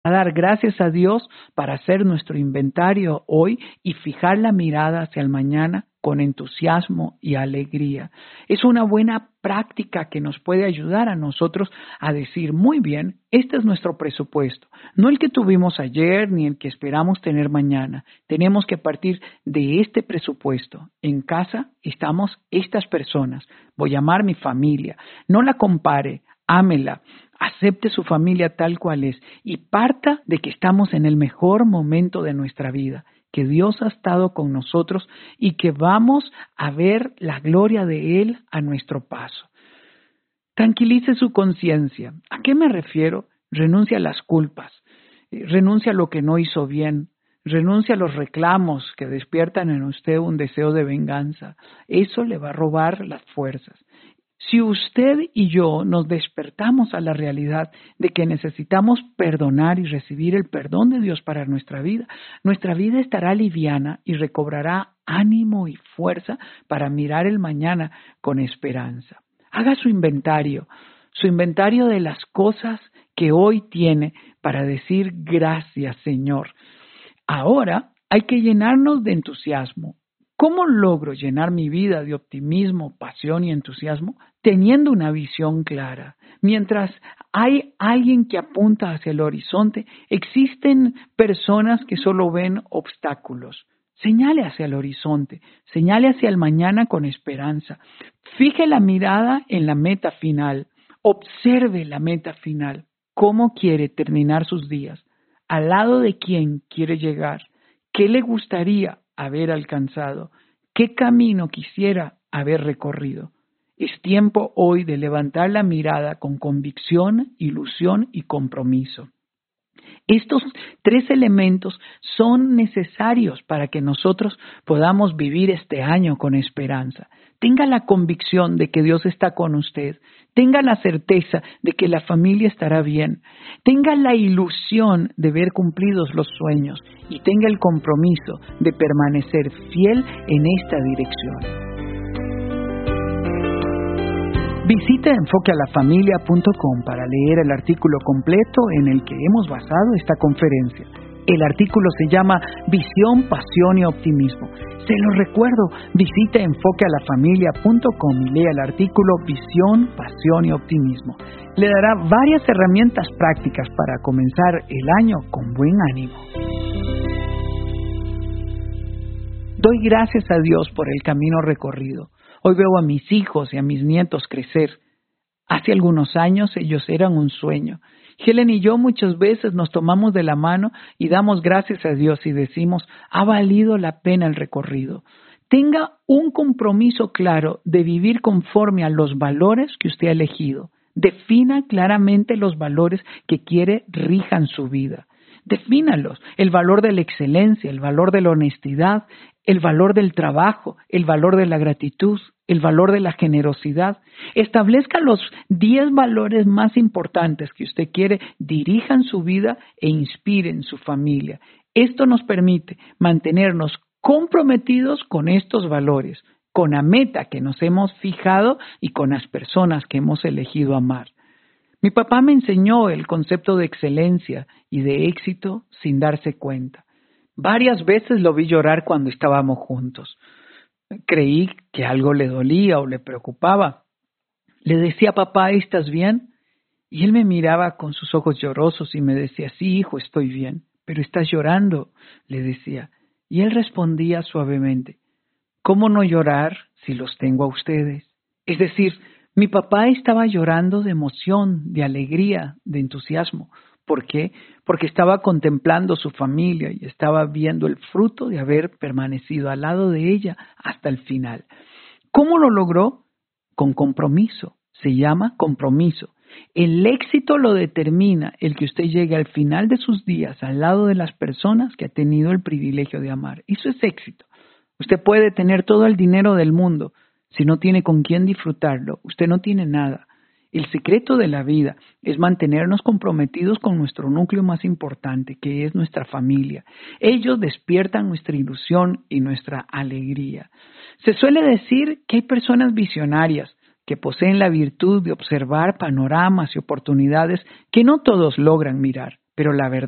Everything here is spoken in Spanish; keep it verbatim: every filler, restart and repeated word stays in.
dar gracias a Dios para hacer nuestro inventario hoy y fijar la mirada hacia el mañana con entusiasmo y alegría. Es una buena práctica que nos puede ayudar a nosotros a decir, muy bien, este es nuestro presupuesto, no el que tuvimos ayer ni el que esperamos tener mañana. Tenemos que partir de este presupuesto. En casa estamos estas personas. Voy a amar mi familia. No la compare, ámela. Acepte su familia tal cual es y parta de que estamos en el mejor momento de nuestra vida, que Dios ha estado con nosotros y que vamos a ver la gloria de Él a nuestro paso. Tranquilice su conciencia. ¿A qué me refiero? Renuncia a las culpas, renuncia a lo que no hizo bien, renuncia a los reclamos que despiertan en usted un deseo de venganza. Eso le va a robar las fuerzas. Si usted y yo nos despertamos a la realidad de que necesitamos perdonar y recibir el perdón de Dios para nuestra vida, nuestra vida estará liviana y recobrará ánimo y fuerza para mirar el mañana con esperanza. Haga su inventario, su inventario de las cosas que hoy tiene para decir gracias, Señor. Ahora hay que llenarnos de entusiasmo. ¿Cómo logro llenar mi vida de optimismo, pasión y entusiasmo? Teniendo una visión clara. Mientras hay alguien que apunta hacia el horizonte, existen personas que solo ven obstáculos. Señale hacia el horizonte, señale hacia el mañana con esperanza. Fije la mirada en la meta final. Observe la meta final. ¿Cómo quiere terminar sus días? ¿Al lado de quién quiere llegar? ¿Qué le gustaría haber alcanzado? ¿Qué camino quisiera haber recorrido? Es tiempo hoy de levantar la mirada con convicción, ilusión y compromiso. Estos tres elementos son necesarios para que nosotros podamos vivir este año con esperanza. Tenga la convicción de que Dios está con usted. Tenga la certeza de que la familia estará bien. Tenga la ilusión de ver cumplidos los sueños y tenga el compromiso de permanecer fiel en esta dirección. Visita enfoque a la familia punto com para leer el artículo completo en el que hemos basado esta conferencia. El artículo se llama Visión, Pasión y Optimismo. Se lo recuerdo, visita enfoque a la familia punto com y lea el artículo Visión, Pasión y Optimismo. Le dará varias herramientas prácticas para comenzar el año con buen ánimo. Doy gracias a Dios por el camino recorrido. Hoy veo a mis hijos y a mis nietos crecer. Hace algunos años ellos eran un sueño. Helen y yo muchas veces nos tomamos de la mano y damos gracias a Dios y decimos, ha valido la pena el recorrido. Tenga un compromiso claro de vivir conforme a los valores que usted ha elegido. Defina claramente los valores que quiere rijan su vida. Defínalos, el valor de la excelencia, el valor de la honestidad, el valor del trabajo, el valor de la gratitud, el valor de la generosidad. Establezca los diez valores más importantes que usted quiere dirijan su vida e inspiren su familia. Esto nos permite mantenernos comprometidos con estos valores, con la meta que nos hemos fijado y con las personas que hemos elegido amar. Mi papá me enseñó el concepto de excelencia y de éxito sin darse cuenta. Varias veces lo vi llorar cuando estábamos juntos. Creí que algo le dolía o le preocupaba. Le decía, papá, ¿estás bien? Y él me miraba con sus ojos llorosos y me decía, sí, hijo, estoy bien. Pero estás llorando, le decía. Y él respondía suavemente, ¿cómo no llorar si los tengo a ustedes? Es decir, mi papá estaba llorando de emoción, de alegría, de entusiasmo. ¿Por qué? Porque estaba contemplando su familia y estaba viendo el fruto de haber permanecido al lado de ella hasta el final. ¿Cómo lo logró? Con compromiso. Se llama compromiso. El éxito lo determina el que usted llegue al final de sus días al lado de las personas que ha tenido el privilegio de amar. Eso es éxito. Usted puede tener todo el dinero del mundo. Si no tiene con quién disfrutarlo, usted no tiene nada. El secreto de la vida es mantenernos comprometidos con nuestro núcleo más importante, que es nuestra familia. Ellos despiertan nuestra ilusión y nuestra alegría. Se suele decir que hay personas visionarias que poseen la virtud de observar panoramas y oportunidades que no todos logran mirar, pero la verdad